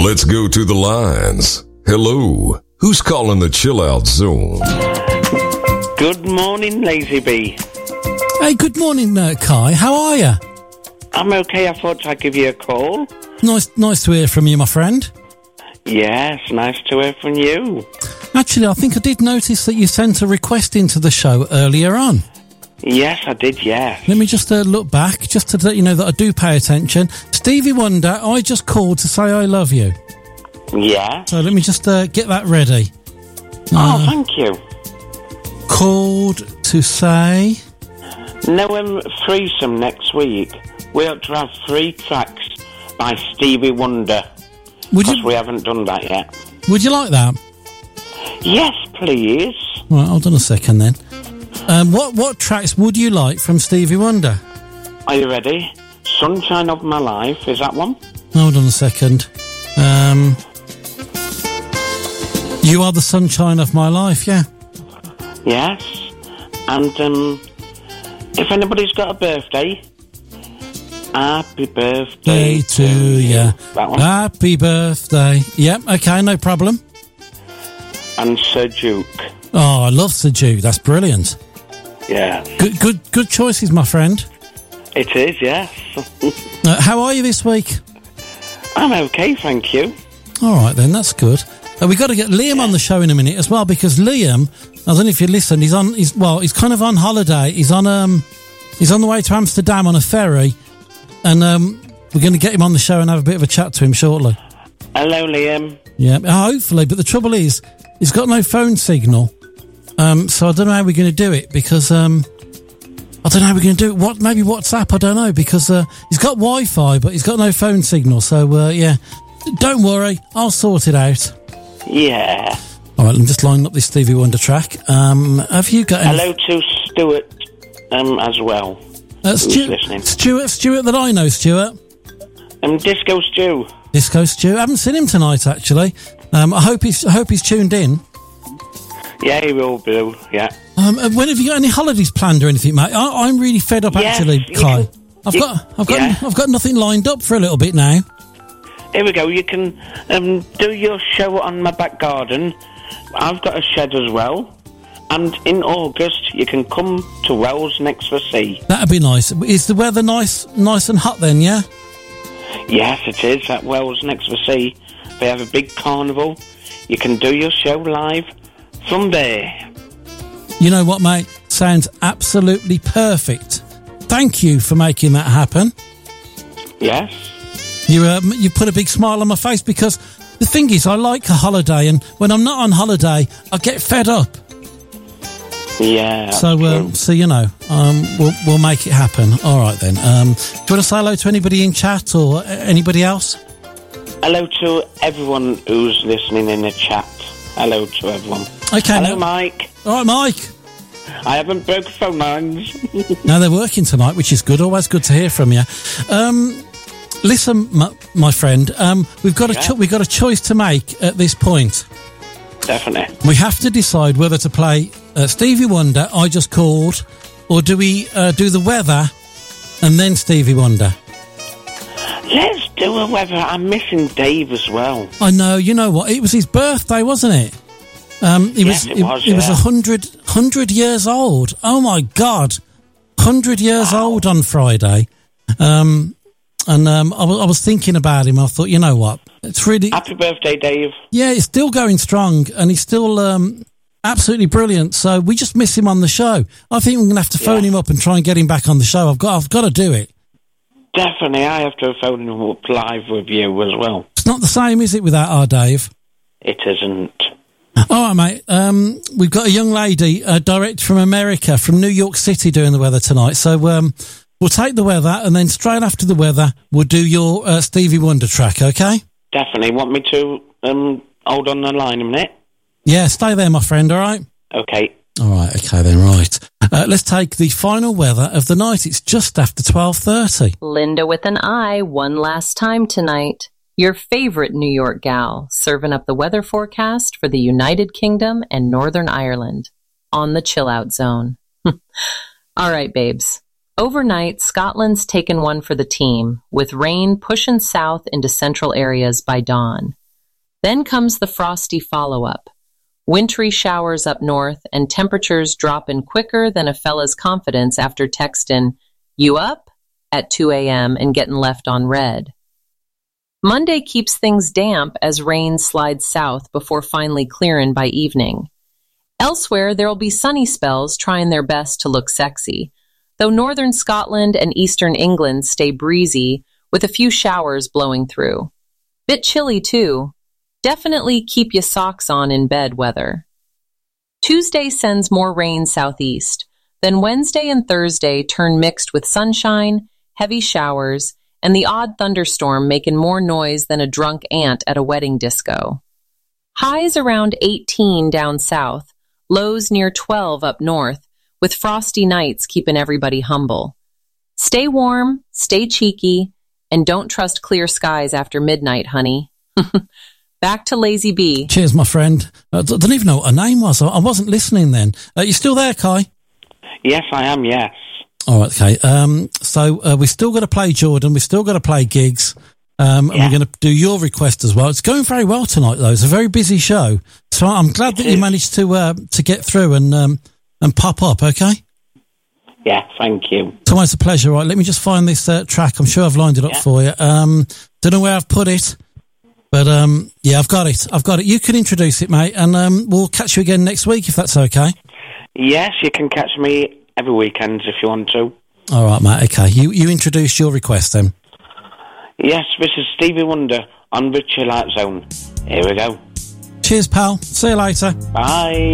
Let's go to the lines. Hello, who's calling the Chill Out Zone? Good morning, Lazy Bee. Hey, good morning, Kai. How are you? I'm okay. I thought I'd give you a call. Nice to hear from you, my friend. Yes, nice to hear from you. Actually, I think I did notice that you sent a request into the show earlier on. Yes, I did, yes. Let me just look back, just to let you know that I do pay attention. Stevie Wonder, I just called to say I love you. Yeah. So let me just get that ready. Thank you. Called to say... No threesome next week. We ought to have 3 tracks by Stevie Wonder. Because we haven't done that yet. Would you like that? Yes, please. Right, hold on a second then. What tracks would you like from Stevie Wonder? Are you ready? Sunshine of My Life, is that one? Hold on a second. You Are the Sunshine of My Life, yeah? Yes. And if anybody's got a birthday, happy birthday to you. That one. Happy birthday. Yep, okay, no problem. And Sir Duke. Oh, I love Sir Duke. That's brilliant. Yeah. Good choices, my friend. It is, yes. How are you this week? I'm okay, thank you. All right, then, that's good. We've got to get Liam on the show in a minute as well, because Liam, I don't know if you listened, he's kind of on holiday. He's on the way to Amsterdam on a ferry, and we're going to get him on the show and have a bit of a chat to him shortly. Hello, Liam. Yeah, hopefully, but the trouble is, he's got no phone signal, so I don't know how we're going to do it, because I don't know how we're going to do it. Maybe WhatsApp, I don't know, because he's got Wi-Fi, but he's got no phone signal, so yeah. Don't worry, I'll sort it out. Yeah. All right, I'm just lining up this Stevie Wonder track. Have you got any... Hello to Stuart as well. Listening. Stuart that I know, Stuart. Disco Stew. Disco Stew. I haven't seen him tonight, actually. I hope he's tuned in. Yeah, he will do, yeah. When have you got any holidays planned or anything, mate? I'm really fed up, actually, Kai. I've got nothing lined up for a little bit now. Here we go. You can do your show on my back garden. I've got a shed as well. And in August, you can come to Wells next for sea. That'd be nice. Is the weather nice and hot then, yeah? Yes, it is. At Wells next for sea, they have a big carnival. You can do your show live from there. You know what, mate? Sounds absolutely perfect. Thank you for making that happen. Yes. You put a big smile on my face, because the thing is, I like a holiday, and when I'm not on holiday, I get fed up. Yeah. So you know, we'll make it happen. All right then. Do you want to say hello to anybody in chat or anybody else? Hello to everyone who's listening in the chat. Hello to everyone. Okay. Hello, Mike. All right, Mike. I haven't broke phone lines. No, they're working tonight, which is good. Always good to hear from you. Listen, my friend, we've got a choice to make at this point. Definitely. We have to decide whether to play Stevie Wonder, I Just Called, or do we do the weather and then Stevie Wonder? Let's do a weather. I'm missing Dave as well. I know. You know what? It was his birthday, wasn't it? It was 100 years old. Oh my God, 100 years old on Friday. And I was thinking about him. I thought, you know what? It's really... Happy birthday, Dave. Yeah, he's still going strong, and he's still absolutely brilliant. So we just miss him on the show. I think we're going to have to phone him up and try and get him back on the show. I've got to do it. Definitely, I have to phone him up live with you as well. It's not the same, is it, without our Dave? It isn't. All right, mate. We've got a young lady, direct from America, from New York City, doing the weather tonight. So we'll take the weather, and then straight after the weather, we'll do your Stevie Wonder track, okay? Definitely. Want me to hold on the line a minute? Yeah, stay there, my friend, all right? Okay. All right, okay then, right. Let's take the final weather of the night. It's just after 12:30. Linda with an I, one last time tonight. Your favorite New York gal, serving up the weather forecast for the United Kingdom and Northern Ireland on the Chill Out Zone. All right, babes. Overnight, Scotland's taken one for the team, with rain pushing south into central areas by dawn. Then comes the frosty follow-up. Wintry showers up north and temperatures dropping quicker than a fella's confidence after texting, "You up?" at 2 a.m. and getting left on red. Monday keeps things damp as rain slides south before finally clearing by evening. Elsewhere, there'll be sunny spells trying their best to look sexy, though northern Scotland and eastern England stay breezy with a few showers blowing through. Bit chilly, too. Definitely keep your socks on in bed weather. Tuesday sends more rain southeast. Then Wednesday and Thursday turn mixed with sunshine, heavy showers, and the odd thunderstorm making more noise than a drunk ant at a wedding disco. Highs around 18 down south, lows near 12 up north, with frosty nights keeping everybody humble. Stay warm, stay cheeky, and don't trust clear skies after midnight, honey. Back to Lazy B. Cheers, my friend. I don't even know what her name was. I wasn't listening then. You still there, Kai? Yes, I am, yes. All right, okay. So we've still got to play Jordan. We've still got to play gigs. And we're going to do your request as well. It's going very well tonight, though. It's a very busy show. So I'm glad that you managed to get through and pop up, okay? Yeah, thank you. It's always a pleasure. Right, let me just find this track. I'm sure I've lined it up for you. Don't know where I've put it, but yeah, I've got it. You can introduce it, mate, and we'll catch you again next week if that's okay. Yes, you can catch me every weekend if you want to. All right, mate. Okay, you introduce your request then. Yes, this is Stevie Wonder on the Chill Out Zone. Here we go. Cheers, pal. See you later. Bye.